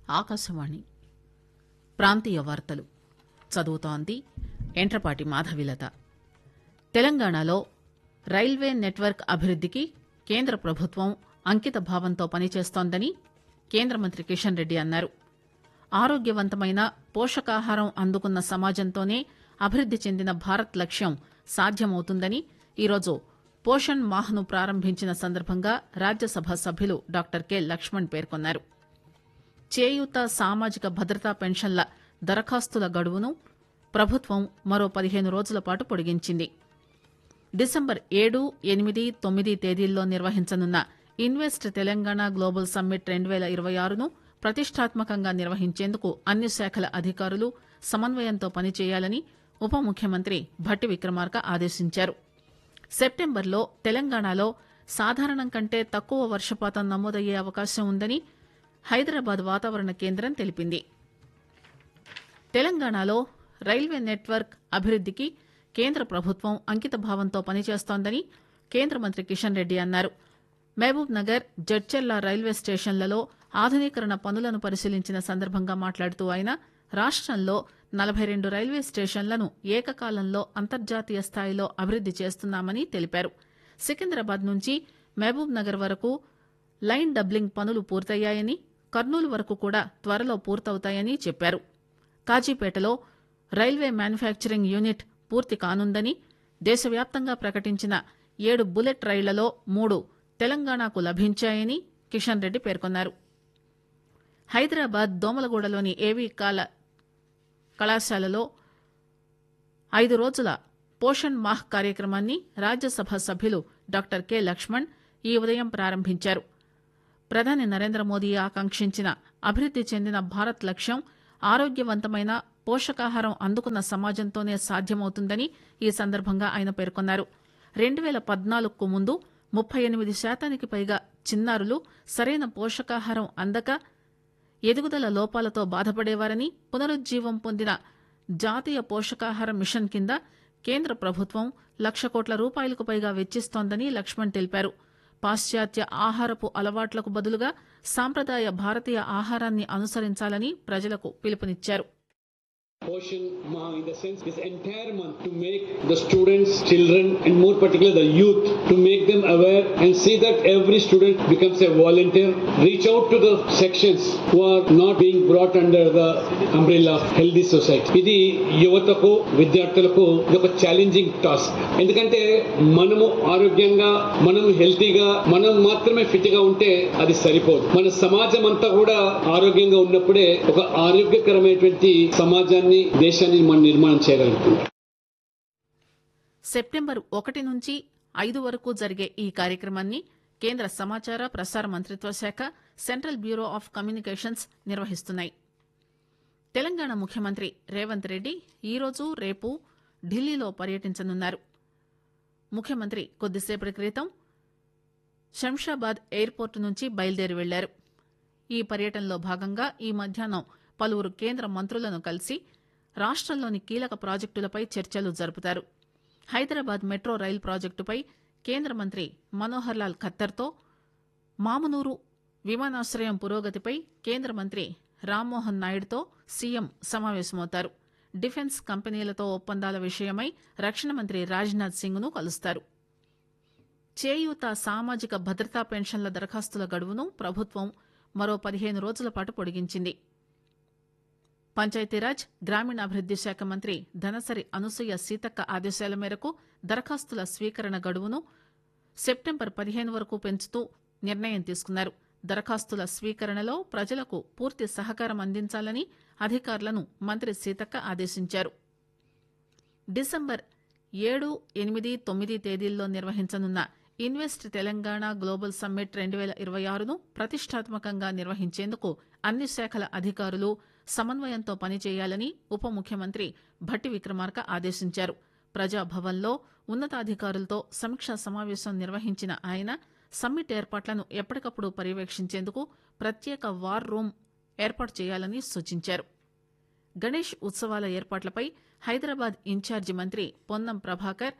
ఆకాశవాణి ప్రాంతీయ వార్తలు చదువుతోంది ఎంట్రపాటి మాధవిలత. తెలంగాణలో రైల్వే నెట్వర్క్ అభివృద్దికి కేంద్ర ప్రభుత్వం అంకిత భావంతో పనిచేస్తోందని కేంద్ర మంత్రి కిషన్ రెడ్డి అన్నారు. ఆరోగ్యవంతమైన పోషకాహారం అందుకున్న సమాజంతోనే అభివృద్ది చెందిన భారత్ లక్ష్యం సాధ్యమవుతుందని ఈరోజు పోషణ్ మాహ్ను ప్రారంభించిన సందర్భంగా రాజ్యసభ సభ్యులు డాక్టర్ కె లక్ష్మణ్ పేర్కొన్నారు. చేయూత సామాజిక భద్రతా పెన్షన్ల దరఖాస్తుల గడువును ప్రభుత్వం మరో 15 రోజుల పాటు పొడిగించింది. డిసెంబర్ 7, 8, 9 తేదీల్లో నిర్వహించనున్న ఇన్వెస్ట్ తెలంగాణ గ్లోబల్ సమ్మిట్ 2026ను ప్రతిష్టాత్మకంగా నిర్వహించేందుకు అన్ని శాఖల అధికారులు సమన్వయంతో పనిచేయాలని ఉప ముఖ్యమంత్రి భట్టి విక్రమార్క ఆదేశించారు. సెప్టెంబర్లో తెలంగాణలో సాధారణం కంటే తక్కువ వర్షపాతం నమోదయ్యే అవకాశం ఉందని హైదరాబాద్ వాతావరణ కేంద్రం తెలిపింది. తెలంగాణలో రైల్వే నెట్వర్క్ అభివృద్దికి కేంద్ర ప్రభుత్వం అంకిత భావంతో పనిచేస్తోందని కేంద్ర మంత్రి కిషన్ రెడ్డి అన్నారు. మహబూబ్ నగర్, జడ్చెర్ల రైల్వే స్టేషన్లలో ఆధునీకరణ పనులను పరిశీలించిన సందర్భంగా మాట్లాడుతూ ఆయన రాష్టంలో 42 రైల్వే స్టేషన్లను ఏకకాలంలో అంతర్జాతీయ స్థాయిలో అభివృద్ది చేస్తున్నామని తెలిపారు. సికింద్రాబాద్ నుంచి మహబూబ్ నగర్ వరకు లైన్ డబ్లింగ్ పనులు పూర్తయ్యాయని, కర్నూలు వరకు కూడా త్వరలో పూర్తవుతాయని చెప్పారు. కాజీపేటలో రైల్వే మ్యానుఫ్యాక్చరింగ్ యూనిట్ పూర్తి కానుందని, దేశవ్యాప్తంగా ప్రకటించిన 7 బుల్లెట్ రైళ్లలో 3 తెలంగాణకు లభించాయని కిషన్ రెడ్డి పేర్కొన్నారు. హైదరాబాద్ దోమలగూడలోని ఏవీ కళాశాలలో 5 రోజుల పోషణ్ మాహ్ కార్యక్రమాన్ని రాజ్యసభ సభ్యులు డాక్టర్ కె లక్ష్మణ్ ఈ ఉదయం ప్రారంభించారు. ప్రధాని నరేంద్ర మోదీ ఆకాంక్షించిన అభివృద్ది చెందిన భారత్ లక్ష్యం ఆరోగ్యవంతమైన పోషకాహారం అందుకున్న సమాజంతోనే సాధ్యమవుతుందని ఈ సందర్భంగా ఆయన పేర్కొన్నారు. 2014కు ముందు 38% పైగా చిన్నారులు సరైన పోషకాహారం అందక ఎదుగుదల లోపాలతో బాధపడేవారని, పునరుజ్జీవం పొందిన జాతీయ పోషకాహార మిషన్ కింద కేంద్ర ప్రభుత్వం 1,00,000 కోట్ల రూపాయలకు పైగా వెచ్చిస్తోందని లక్ష్మణ్ తెలిపారు. పాశ్చాత్య ఆహారపు అలవాట్లకు బదులుగా సాంప్రదాయ భారతీయ ఆహారాన్ని అనుసరించాలని ప్రజలకు పిలుపునిచ్చారు. Poshan Mah in the sense this entire month to make the students, children and more particularly the youth to make them aware and see that every student becomes a volunteer, reach out to the sections who are not being brought under the umbrella of healthy society. ఇది యువతకు విద్యార్థులకు ఒక challenging task. ఎందుకంటే మనము ఆరోగ్యంగా, మనము హెల్తీగా, మనం మాత్రమే ఫిట్ గా ఉంటే అది సరిపోదు. మన సమాజం అంతా కూడా ఆరోగ్యంగా ఉన్నప్పుడే ఒక ఆరోగ్యకరమైనటువంటి సమాజాన్ని, దేశాన్ని మనం నిర్మాణం చేయగలుగుతాం. సెప్టెంబర్ 1 నుంచి 5 వరకు జరిగే ఈ కార్యక్రమాన్ని కేంద్ర సమాచార ప్రసార మంత్రిత్వ శాఖ, సెంట్రల్ బ్యూరో ఆఫ్ కమ్యూనికేషన్స్ నిర్వహిస్తున్నాయి. తెలంగాణ ముఖ్యమంత్రి రేవంత్ రెడ్డి ఈరోజు, రేపు ఢిల్లీలో పర్యటించనున్నారు. ముఖ్యమంత్రి కొద్దిసేపటి క్రితం శంషాబాద్ ఎయిర్పోర్టు నుంచి బయలుదేరి వెళ్లారు. ఈ పర్యటనలో భాగంగా ఈ మధ్యాహ్నం పలువురు కేంద్ర మంత్రులను కలిసి రాష్టంలోని కీలక ప్రాజెక్టులపై చర్చలు జరుపుతారు. హైదరాబాద్ మెట్రో రైలు ప్రాజెక్టుపై కేంద్ర మంత్రి మనోహర్ లాల్ ఖట్టర్తో, మామునూరు విమానాశ్రయం పురోగతిపై కేంద్ర మంత్రి రామ్మోహన్ నాయుడుతో సీఎం సమావేశమవుతారు. డిఫెన్స్ కంపెనీలతో ఒప్పందాల విషయమై రక్షణ మంత్రి రాజ్నాథ్ సింగ్ ను కలుస్తారు. చేయూత సామాజిక భద్రతా పెన్షన్ల దరఖాస్తుల గడువును ప్రభుత్వం మరో 15 రోజుల పాటు పొడిగించింది. పంచాయతీరాజ్, గ్రామీణాభివృద్ది శాఖ మంత్రి ధనసరి అనసూయ సీతక్క ఆదేశాల మేరకు దరఖాస్తుల స్వీకరణ గడువును సెప్టెంబర్ 15 వరకు పెంచుతూ నిర్ణయం తీసుకున్నారు. దరఖాస్తుల స్వీకరణలో ప్రజలకు పూర్తి సహకారం అందించాలని అధికారులను మంత్రి సీతక్క ఆదేశించారు. డిసెంబర్ 7, 8, 9 తేదీల్లో నిర్వహించనున్న ఇన్వెస్ట్ తెలంగాణ గ్లోబల్ సమ్మిట్ 2026ను ప్రతిష్టాత్మకంగా నిర్వహించేందుకు అన్ని శాఖల అధికారులు సమన్వయంతో పనిచేయాలని ఉప ముఖ్యమంత్రి భట్టి విక్రమార్క ఆదేశించారు. ప్రజాభవన్లో ఉన్నతాధికారులతో సమీక్షా సమావేశం నిర్వహించిన ఆయన సమ్మిట్ ఏర్పాట్లను ఎప్పటికప్పుడు పర్యవేక్షించేందుకు ప్రత్యేక వార్ రూమ్ ఏర్పాటు చేయాలని సూచించారు. గణేష్ ఉత్సవాల ఏర్పాట్లపై హైదరాబాద్ ఇన్ఛార్జి మంత్రి పొన్నం ప్రభాకర్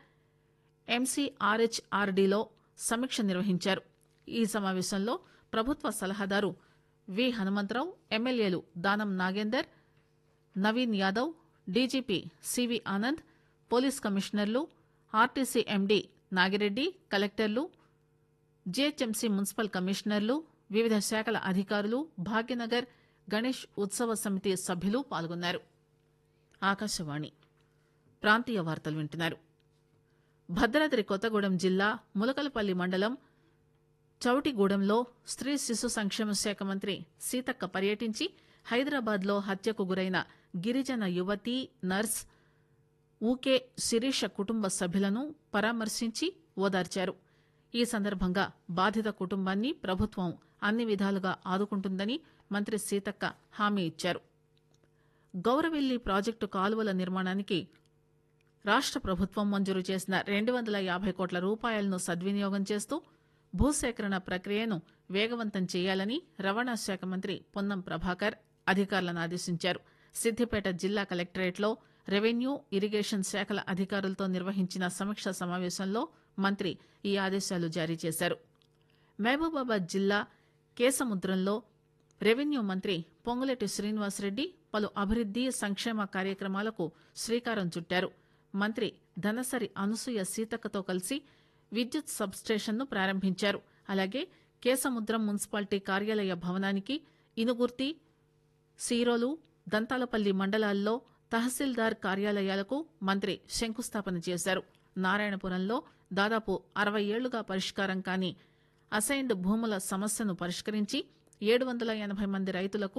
ఎంసీఆర్హెచ్ఆర్డీలో సమీక్ష నిర్వహించారు. ఈ సమావేశంలో ప్రభుత్వ సలహాదారు వి హనుమంతరావు, ఎమ్మెల్యేలు Danam Nagender, Naveen Yadav, DGP CV Anand, police కమిషనర్లు, ఆర్టీసీ ఎండీ నాగిరెడ్డి, కలెక్టర్లు, జీహెచ్ఎంసీ మున్సిపల్ కమిషనర్లు, వివిధ శాఖల అధికారులు, భాగ్యనగర్ గణేష్ ఉత్సవ సమితి సభ్యులు పాల్గొన్నారు. ఆకాశవాణి ప్రాంతీయ వార్తలు వింటున్నారు. భద్రాద్రి కొత్తగూడెం జిల్లా ములకలపల్లి మండలం చౌటిగూడెంలో స్త్రీ శిశు సంక్షేమ శాఖ మంత్రి సీతక్క పర్యటించి హైదరాబాద్లో హత్యకు గురైన గిరిజన యువతి నర్స్ ఊకే శిరీష కుటుంబ సభ్యులను పరామర్శించి ఓదార్చారు. ఈ సందర్భంగా బాధిత కుటుంబాన్ని ప్రభుత్వం అన్ని విధాలుగా ఆదుకుంటుందని మంత్రి సీతక్క హామీ ఇచ్చారు. గౌరవెల్లి ప్రాజెక్టు కాలువల నిర్మాణానికి రాష్ట ప్రభుత్వం మంజూరు చేసిన 250 కోట్ల రూపాయలను సద్వినియోగం చేస్తూ భూసేకరణ ప్రక్రియను వేగవంతం చేయాలని రవాణా శాఖ మంత్రి పొన్నం ప్రభాకర్ అధికారులను ఆదేశించారు. సిద్దిపేట జిల్లా కలెక్టరేట్లో రెవెన్యూ, ఇరిగేషన్ శాఖల అధికారులతో నిర్వహించిన సమీక్షా సమావేశంలో మంత్రి ఈ ఆదేశాలు జారీ చేశారు. మహబూబాబాద్ జిల్లా కేసముద్రంలో రెవెన్యూ మంత్రి పొంగులేటి శ్రీనివాసరెడ్డి పలు అభివృద్ది సంక్షేమ కార్యక్రమాలకు శ్రీకారం చుట్టారు. మంత్రి ధనసరి అనసూయ సీతక్కతో కలిసి విద్యుత్ సబ్స్టేషన్ను ప్రారంభించారు. అలాగే కేసముద్రం మున్సిపాలిటీ కార్యాలయ భవనానికి ఇనుగుర్తి, సీరోలు, దంతాలపల్లి మండలాల్లో తహసీల్దార్ కార్యాలయాలకు మంత్రి శంకుస్థాపన చేశారు. నారాయణపురంలో దాదాపు 60 ఏళ్లుగా పరిష్కారం కాని అసైన్డ్ భూముల సమస్యను పరిష్కరించి 780 మంది రైతులకు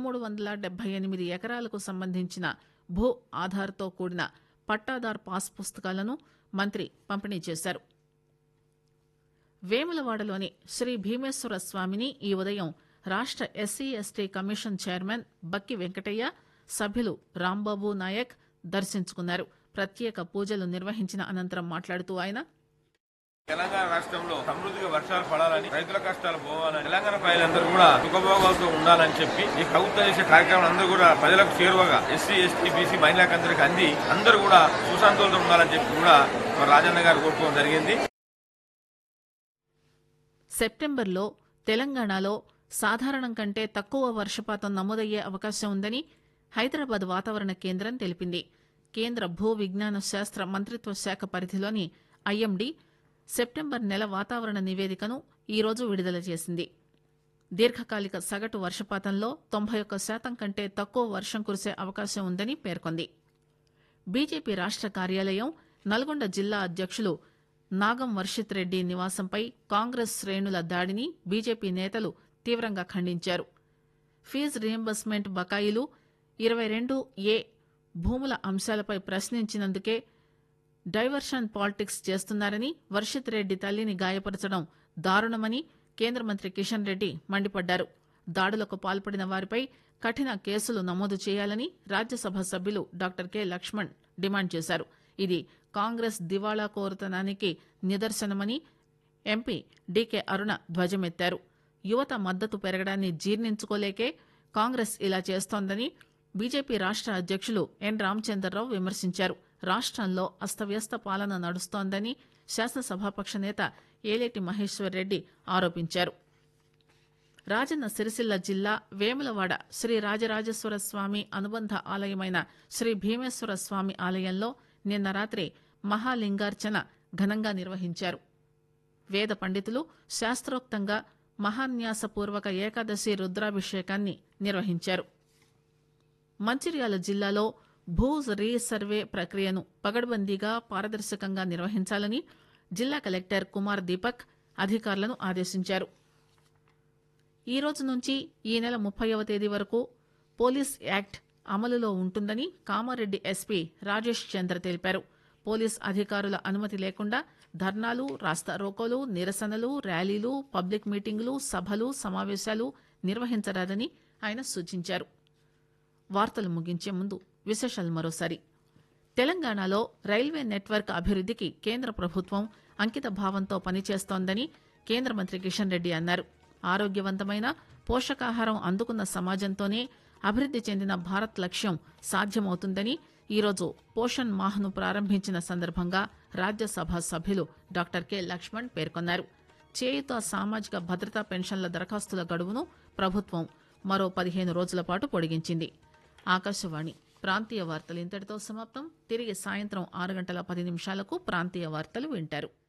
1378 ఎకరాలకు సంబంధించిన భూ ఆధార్తో కూడిన పట్టాదార్ పాస్ పుస్తకాలను మంత్రి పంపిణీ చేశారు. వేములవాడలోని శ్రీ భీమేశ్వర స్వామిని ఈ ఉదయం రాష్ట ఎస్సీ ఎస్టీ కమిషన్ చైర్మన్ బక్కి వెంకటయ్య, సభ్యులు రాంబాబు నాయక్ దర్శించుకున్నారు. ప్రత్యేక పూజలు నిర్వహించిన అనంతరం మాట్లాడుతూ ఆయన, తెలంగాణ రాష్ట్రంలో సమృద్ధిగా వర్షాలు పడాలని, రైతుల కష్టాలు పోవాలని, తెలంగాణ ప్రజలందరూ కూడా సుఖభోగాలతో ఉండాలని చెప్పి ఈ ప్రభుత్వం చేసే కార్యక్రమం అందరూ కూడా ప్రజలకు చేరువగా ఎస్సీ ఎస్టీ బీసీ మహిళలకు అందరికీ అంది అందరూ కూడా సుశాంతులతో ఉండాలని చెప్పి కూడా రాజన్న గారు కోరుకోవడం జరిగింది. సెప్టెంబర్లో తెలంగాణలో సాధారణం కంటే తక్కువ వర్షపాతం నమోదయ్యే అవకాశం ఉందని హైదరాబాద్ వాతావరణ కేంద్రం తెలిపింది. కేంద్ర భూ విజ్ఞాన శాస్త్ర మంత్రిత్వ శాఖ పరిధిలోని ఐఎండీ సెప్టెంబర్ నెల వాతావరణ నివేదికను ఈరోజు విడుదల చేసింది. దీర్ఘకాలిక సగటు వర్షపాతంలో 91% కంటే తక్కువ వర్షం కురిసే అవకాశం ఉందని పేర్కొంది. బీజేపీ రాష్ట కార్యాలయం నల్గొండ జిల్లా అధ్యక్షులు నాగం వర్షిత్ రెడ్డి నివాసంపై కాంగ్రెస్ శ్రేణుల దాడిని బీజేపీ నేతలు తీవ్రంగా ఖండించారు. ఫీజు రియంబర్స్మెంట్ బకాయిలు 22A భూముల అంశాలపై ప్రశ్నించినందుకే డైవర్షన్ పాలిటిక్స్ చేస్తున్నారని, వర్షిత్ రెడ్డి తల్లిని గాయపరచడం దారుణమని కేంద్ర మంత్రి కిషన్ రెడ్డి మండిపడ్డారు. దాడులకు పాల్పడిన వారిపై కఠిన కేసులు నమోదు చేయాలని రాజ్యసభ సభ్యులు డాక్టర్ కె లక్ష్మణ్ డిమాండ్ చేశారు. ఇది కాంగ్రెస్ దివాళా కోరుతనానికి నిదర్శనమని ఎంపీ డీకే అరుణ ధ్వజమెత్తారు. యువత మద్దతు పెరగడాన్ని జీర్ణించుకోలేకే కాంగ్రెస్ ఇలా చేస్తోందని బీజేపీ రాష్ట అధ్యక్షులు ఎన్ రామచంద్రరావు విమర్శించారు. రాష్ట్రంలో అస్తవ్యస్త పాలన నడుస్తోందని శాసనసభాపక్ష నేత ఏలేటి మహేశ్వర్ రెడ్డి ఆరోపించారు. రాజన్న సిరిసిల్ల జిల్లా వేములవాడ శ్రీ రాజరాజేశ్వర స్వామి అనుబంధ ఆలయమైన శ్రీ భీమేశ్వర స్వామి ఆలయంలో నిన్న రాత్రి మహాలింగార్చన ఘనంగా నిర్వహించారు. వేద పండితులు శాస్త్రోక్తంగా మహాన్యాసపూర్వక ఏకాదశి రుద్రాభిషేకాన్ని నిర్వహించారు. మంచిర్యాల జిల్లాలో భూ రీసర్వే ప్రక్రియను పగడ్బందీగా పారదర్శకంగా నిర్వహించాలని జిల్లా కలెక్టర్ కుమార్ దీపక్ అధికారులను ఆదేశించారు. ఈ రోజు నుంచి ఈ నెల 30వ తేదీ వరకు పోలీస్ యాక్ట్ అమలులో ఉంటుందని కామారెడ్డి ఎస్పీ రాజేష్ చంద్ర తెలిపారు. పోలీస్ అధికారుల అనుమతి లేకుండా ధర్నాలు, రాస్తారోకోలు, నిరసనలు, ర్యాలీలు, పబ్లిక్ మీటింగులు, సభలు, సమావేశాలు నిర్వహించరాదని ఆయన సూచించారు. వార్తలు ముగించే ముందు విశేషాలు మరోసారి. తెలంగాణలో రైల్వే నెట్వర్క్ అభివృద్దికి కేంద్ర ప్రభుత్వం అంకిత భావంతో పనిచేస్తోందని కేంద్ర మంత్రి కిషన్ రెడ్డి అన్నారు. ఆరోగ్యవంతమైన పోషకాహారం అందుకున్న సమాజంతోనే అభివృద్ది చెందిన భారత్ లక్ష్యం సాధ్యమవుతుందని ఈరోజు పోషణ్ మాహ్ను ప్రారంభించిన సందర్భంగా రాజ్యసభ సభ్యులు డాక్టర్ కె లక్ష్మణ్ పేర్కొన్నారు. చేయుత సామాజిక భద్రతా పెన్షన్ల దరఖాస్తుల గడువును ప్రభుత్వం మరో 15 రోజుల పాటు పొడిగించింది. ఆకాశవాణి ప్రాంతీయ వార్తలు ఇంతటితో సమాప్తం. తిరిగి సాయంత్రం 6 గంటల 10 నిమిషాలకు ప్రాంతీయ వార్తలు వింటారు.